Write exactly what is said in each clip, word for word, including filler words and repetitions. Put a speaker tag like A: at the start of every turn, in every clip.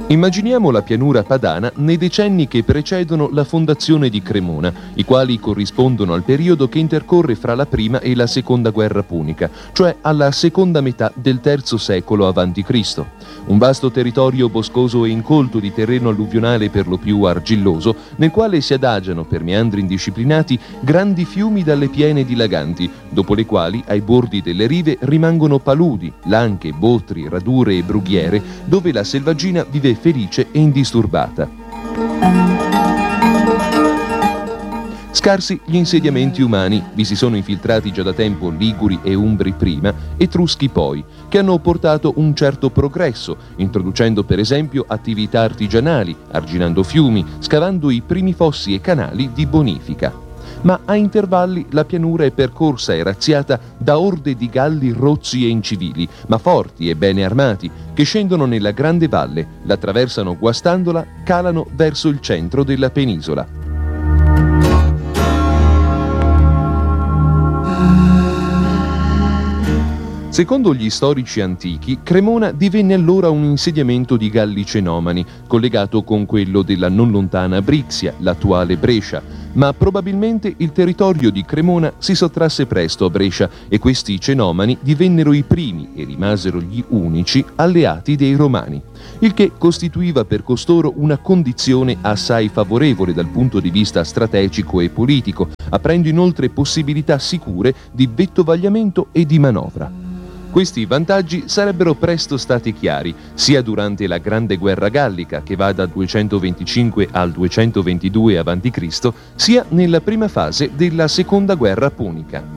A: Immaginiamo la pianura padana nei decenni che precedono la fondazione di Cremona, i quali corrispondono al periodo che intercorre fra la prima e la seconda guerra punica, cioè alla seconda metà del terzo secolo avanti Cristo. Un vasto territorio boscoso e incolto di terreno alluvionale per lo più argilloso, nel quale si adagiano per meandri indisciplinati grandi fiumi dalle piene dilaganti, dopo le quali ai bordi delle rive rimangono paludi, lanche, botri, radure e brughiere, dove la selvaggina vive felice e indisturbata. Scarsi gli insediamenti umani, vi si sono infiltrati già da tempo liguri e umbri prima, etruschi poi, che hanno portato un certo progresso, introducendo per esempio attività artigianali, arginando fiumi, scavando i primi fossi e canali di bonifica. Ma a intervalli la pianura è percorsa e razziata da orde di galli rozzi e incivili, ma forti e bene armati, che scendono nella grande valle, l'attraversano guastandola, calano verso il centro della penisola. Secondo gli storici antichi, Cremona divenne allora un insediamento di galli cenomani, collegato con quello della non lontana Brixia, l'attuale Brescia, ma probabilmente il territorio di Cremona si sottrasse presto a Brescia e questi cenomani divennero i primi e rimasero gli unici alleati dei Romani, il che costituiva per costoro una condizione assai favorevole dal punto di vista strategico e politico, aprendo inoltre possibilità sicure di vettovagliamento e di manovra. Questi vantaggi sarebbero presto stati chiari, sia durante la Grande Guerra Gallica, che va dal duecentoventicinque al duecentoventidue avanti Cristo, sia nella prima fase della Seconda Guerra Punica.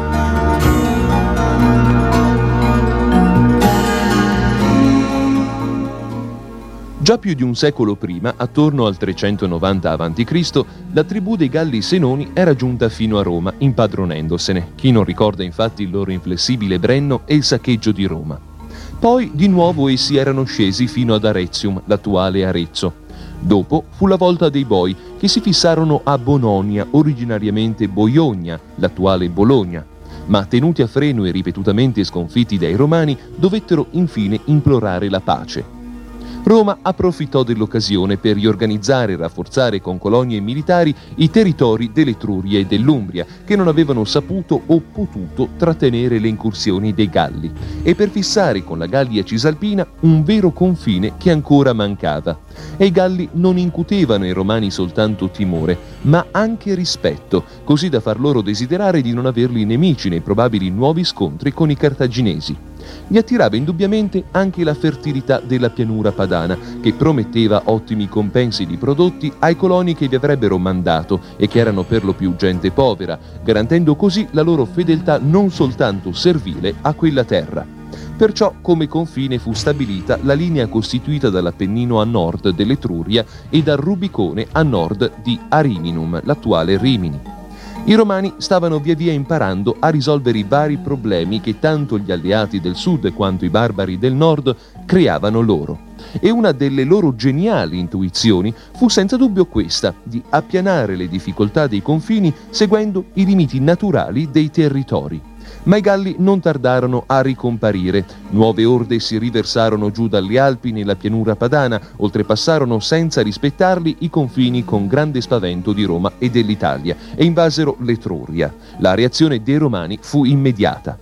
A: Già più di un secolo prima, attorno al trecentonovanta avanti Cristo, la tribù dei Galli Senoni era giunta fino a Roma, impadronendosene. Chi non ricorda infatti il loro inflessibile Brenno e il saccheggio di Roma. Poi di nuovo essi erano scesi fino ad Arezzium, l'attuale Arezzo. Dopo fu la volta dei Boi, che si fissarono a Bononia, originariamente Boiogna, l'attuale Bologna. Ma tenuti a freno e ripetutamente sconfitti dai Romani, dovettero infine implorare la pace. Roma approfittò dell'occasione per riorganizzare e rafforzare con colonie militari i territori dell'Etruria e dell'Umbria, che non avevano saputo o potuto trattenere le incursioni dei Galli, e per fissare con la Gallia Cisalpina un vero confine che ancora mancava. E i Galli non incutevano ai Romani soltanto timore, ma anche rispetto, così da far loro desiderare di non averli nemici nei probabili nuovi scontri con i cartaginesi. Li attirava indubbiamente anche la fertilità della pianura padana, che prometteva ottimi compensi di prodotti ai coloni che vi avrebbero mandato e che erano per lo più gente povera, garantendo così la loro fedeltà non soltanto servile a quella terra. Perciò come confine fu stabilita la linea costituita dall'Appennino a nord dell'Etruria e dal Rubicone a nord di Ariminum, l'attuale Rimini. I Romani stavano via via imparando a risolvere i vari problemi che tanto gli alleati del sud quanto i barbari del nord creavano loro. E una delle loro geniali intuizioni fu senza dubbio questa, di appianare le difficoltà dei confini seguendo i limiti naturali dei territori. Ma i Galli non tardarono a ricomparire. Nuove orde si riversarono giù dalle Alpi nella pianura padana, oltrepassarono senza rispettarli i confini con grande spavento di Roma e dell'Italia e invasero l'Etruria. La reazione dei Romani fu immediata.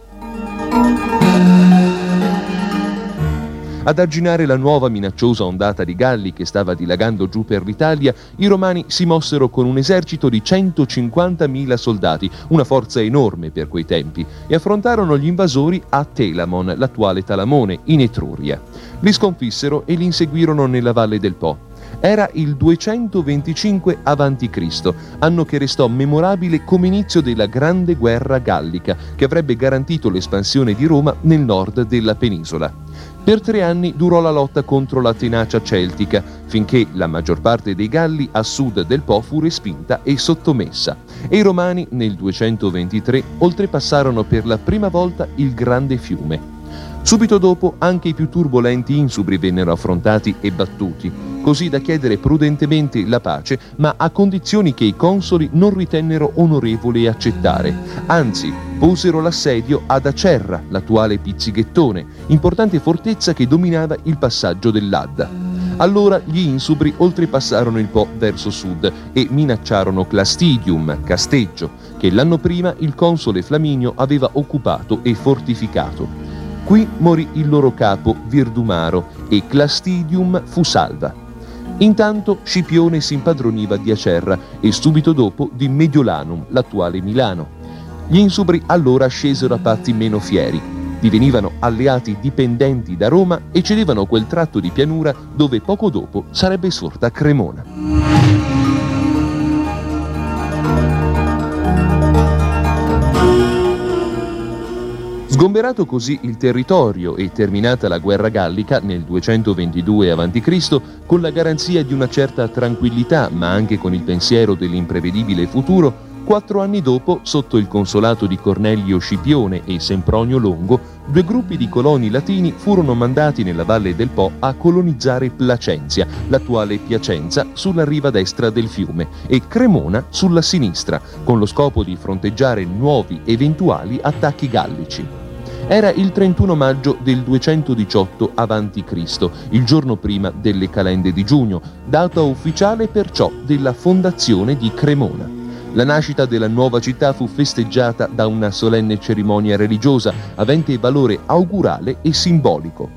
A: Ad arginare la nuova minacciosa ondata di Galli che stava dilagando giù per l'Italia, i Romani si mossero con un esercito di centocinquantamila soldati, una forza enorme per quei tempi, e affrontarono gli invasori a Telamon, l'attuale Talamone, in Etruria. Li sconfissero e li inseguirono nella valle del Po. Era il duecentoventicinque avanti Cristo, anno che restò memorabile come inizio della Grande Guerra Gallica, che avrebbe garantito l'espansione di Roma nel nord della penisola. Per tre anni durò la lotta contro la tenacia celtica, finché la maggior parte dei Galli a sud del Po fu respinta e sottomessa, e i Romani nel duecentoventitré oltrepassarono per la prima volta il grande fiume. Subito dopo anche i più turbolenti insubri vennero affrontati e battuti, così da chiedere prudentemente la pace, ma a condizioni che i consoli non ritennero onorevole accettare. Anzi, posero l'assedio ad Acerra, l'attuale Pizzighettone, importante fortezza che dominava il passaggio dell'Adda. Allora gli insubri oltrepassarono il Po verso sud e minacciarono Clastidium, Casteggio, che l'anno prima il console Flaminio aveva occupato e fortificato. Qui morì il loro capo Virdumaro e Clastidium fu salva. Intanto Scipione si impadroniva di Acerra e subito dopo di Mediolanum, l'attuale Milano. Gli insubri allora scesero a patti meno fieri, divenivano alleati dipendenti da Roma e cedevano quel tratto di pianura dove poco dopo sarebbe sorta Cremona. Sgomberato così il territorio e terminata la guerra gallica nel duecentoventidue avanti Cristo, con la garanzia di una certa tranquillità ma anche con il pensiero dell'imprevedibile futuro, quattro anni dopo, sotto il consolato di Cornelio Scipione e Sempronio Longo, due gruppi di coloni latini furono mandati nella valle del Po a colonizzare Placenzia, l'attuale Piacenza, sulla riva destra del fiume, e Cremona sulla sinistra, con lo scopo di fronteggiare nuovi eventuali attacchi gallici. Era il trentuno maggio del duecentodiciotto avanti Cristo, il giorno prima delle calende di giugno, data ufficiale perciò della fondazione di Cremona. La nascita della nuova città fu festeggiata da una solenne cerimonia religiosa, avente valore augurale e simbolico.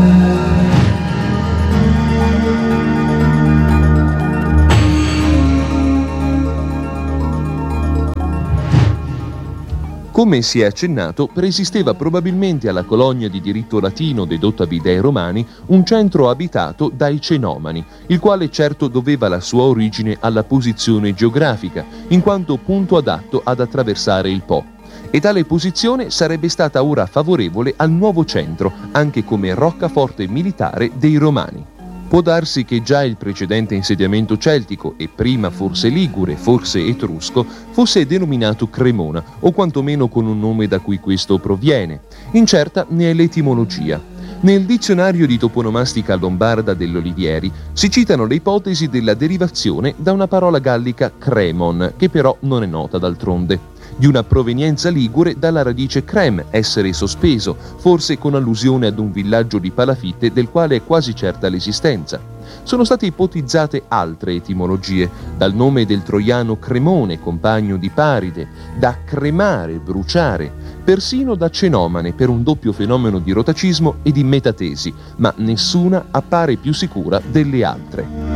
A: Come si è accennato, preesisteva probabilmente alla colonia di diritto latino dedottavi dai Romani un centro abitato dai Cenomani, il quale certo doveva la sua origine alla posizione geografica, in quanto punto adatto ad attraversare il Po. E tale posizione sarebbe stata ora favorevole al nuovo centro, anche come roccaforte militare dei Romani. Può darsi che già il precedente insediamento celtico, e prima forse ligure, forse etrusco, fosse denominato Cremona, o quantomeno con un nome da cui questo proviene. Incerta ne è l'etimologia. Nel dizionario di toponomastica lombarda dell'Olivieri si citano le ipotesi della derivazione da una parola gallica cremon, che però non è nota d'altronde, di una provenienza ligure dalla radice crem, essere sospeso, forse con allusione ad un villaggio di palafitte del quale è quasi certa l'esistenza. Sono state ipotizzate altre etimologie, dal nome del troiano Cremone, compagno di Paride, da cremare, bruciare, persino da cenomane per un doppio fenomeno di rotacismo e di metatesi, ma nessuna appare più sicura delle altre.